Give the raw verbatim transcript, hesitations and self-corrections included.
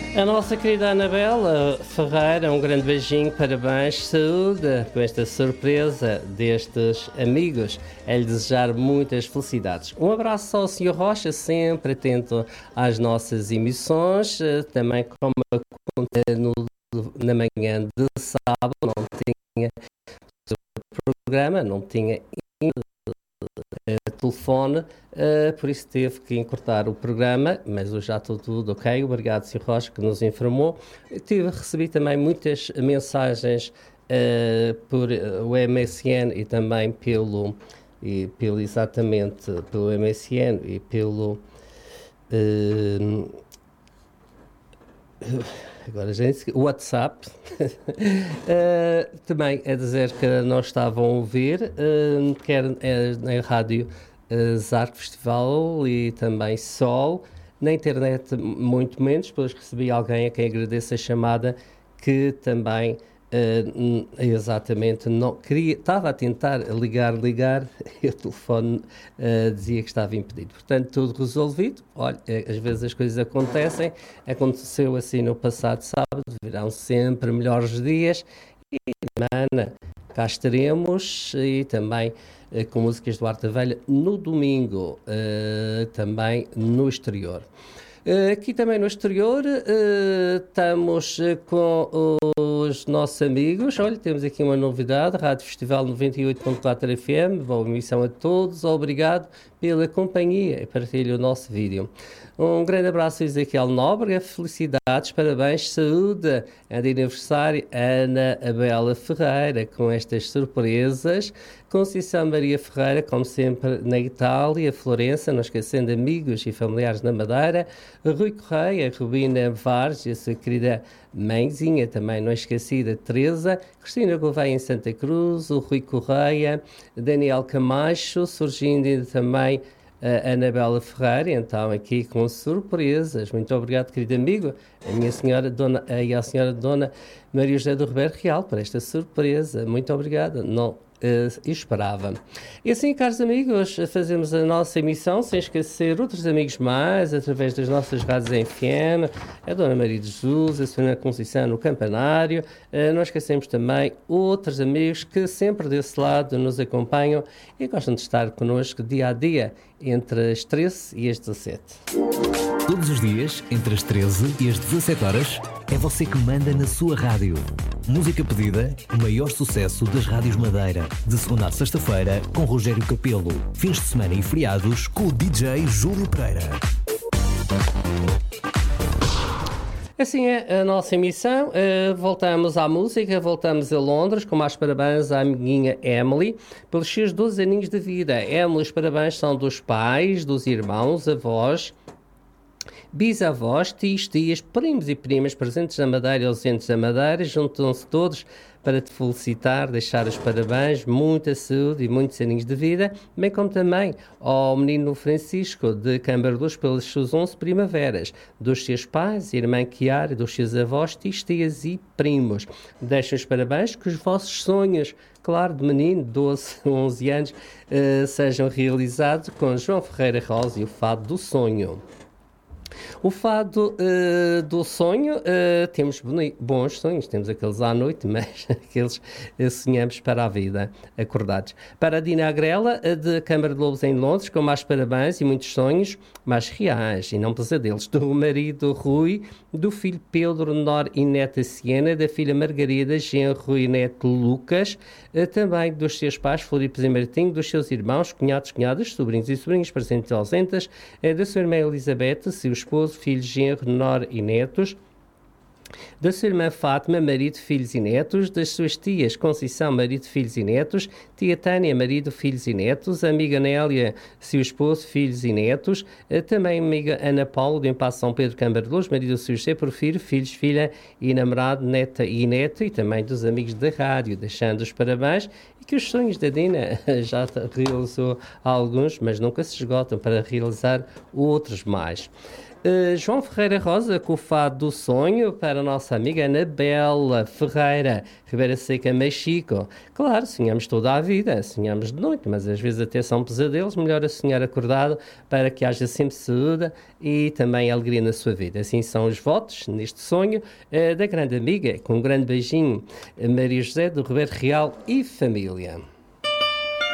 A nossa querida Anabela Ferreira, um grande beijinho, parabéns, saúde com esta surpresa destes amigos. É lhe desejar muitas felicidades. Um abraço ao senhor Rocha, sempre atento às nossas emissões, também como acontece no, na manhã de sábado, não tinha programa, não tinha telefone, uh, por isso teve que encurtar o programa, mas hoje já está tudo ok. Obrigado, senhor Rocha, que nos informou. Tive recebi também muitas mensagens uh, por o M S N e também pelo, e pelo exatamente pelo M S N e pelo uh, agora gente, WhatsApp uh, também a dizer que não estavam a ouvir, uh, quer uh, na rádio uh, Zarco Festival e também Sol, na internet muito menos, depois recebi alguém a quem agradeço a chamada que também uh, exatamente não queria, estava a tentar ligar, ligar e o telefone uh, dizia que estava impedido. Portanto, tudo resolvido. Olha, às vezes as coisas acontecem, aconteceu assim no passado sábado, virão sempre melhores dias e semana cá estaremos e também uh, com músicas do Arte da Velha no domingo, uh, também no exterior. Uh, aqui também no exterior uh, estamos uh, com os nossos amigos. Olha, temos aqui uma novidade, Rádio Festival noventa e oito ponto quatro F M. Boa emissão a todos, obrigado pela companhia e partilhe o nosso vídeo. Um grande abraço a Ezequiel Nóbrega, felicidades, parabéns, saúde, é de aniversário Ana Abela Ferreira, com estas surpresas. Conceição Maria Ferreira, como sempre, na Itália, Florença, não esquecendo amigos e familiares na Madeira. Rui Correia, Rubina Vares, a sua querida mãezinha, também não esquecida, Teresa. Cristina Gouveia em Santa Cruz, o Rui Correia, Daniel Camacho, surgindo também a Anabela Ferreira, então aqui com surpresas. Muito obrigado, querido amigo, a minha senhora dona, e a senhora Dona Maria José do Ribeiro Real, por esta surpresa. Muito obrigado, não uh, esperava. E assim, caros amigos, fazemos a nossa emissão sem esquecer outros amigos mais, através das nossas rádios F M, a Dona Maria de Jesus, a Senhora Conceição no Campanário. Uh, não esquecemos também outros amigos que sempre desse lado nos acompanham e gostam de estar connosco dia a dia, entre as treze e as dezassete. Todos os dias, entre as treze e as dezassete horas, é você que manda na sua rádio. Música pedida, o maior sucesso das rádios Madeira. De segunda a sexta-feira, com Rogério Capelo. Fins de semana e feriados, com o D J Júlio Pereira. Assim é a nossa emissão. Uh, voltamos à música, voltamos a Londres, com mais parabéns à amiguinha Emily, pelos seus doze aninhos de vida. Emily, os parabéns são dos pais, dos irmãos, avós, bisavós, tios, tias, primos e primas presentes na Madeira e ausentes da Madeira. Juntam-se todos para te felicitar, deixar os parabéns, muita saúde e muitos aninhos de vida, bem como também ao menino Francisco de Cambarluz pelas suas onze primaveras, dos seus pais, irmã Chiara, dos seus avós, tios, tias e primos. Deixem os parabéns, que os vossos sonhos, claro, de menino, doze, onze anos, uh, sejam realizados com João Ferreira Rosa e o Fado do Sonho. O fado uh, do sonho, uh, temos boni- bons sonhos, temos aqueles à noite, mas aqueles uh, sonhamos para a vida, acordados. Para a Dina Agrela, uh, de Câmara de Lobos em Londres, com mais parabéns e muitos sonhos, mais reais e não pesadelos, do marido Rui, do filho Pedro Nor e neta Siena, da filha Margarida, genro e neto Lucas, uh, também dos seus pais, Floripes e Martinho, dos seus irmãos, cunhados, cunhadas, sobrinhos e sobrinhas, presentes e ausentes, uh, da sua irmã Elizabeth, seu esposo, filhos, genro, nor e netos, da sua irmã Fátima, marido, filhos e netos, das suas tias Conceição, marido, filhos e netos, tia Tânia, marido, filhos e netos, a amiga Nélia, seu esposo, filhos e netos, também a amiga Ana Paulo, de Empasso São Pedro, Câmara de Luz, marido, seu José Porfírio, filhos, filha e namorado, neta e neto, e também dos amigos da rádio, deixando os parabéns e que os sonhos da Dina já realizou alguns, mas nunca se esgotam para realizar outros mais. Uh, João Ferreira Rosa, com o fado do sonho, para a nossa amiga Anabela Ferreira, Ribeira Seca, Mexico. Claro, sonhamos toda a vida, sonhamos de noite, mas às vezes até são pesadelos, melhor a sonhar acordado, para que haja sempre saúde e também alegria na sua vida. Assim são os votos, neste sonho, uh, da grande amiga, com um grande beijinho, Maria José do Ribeiro Real e família.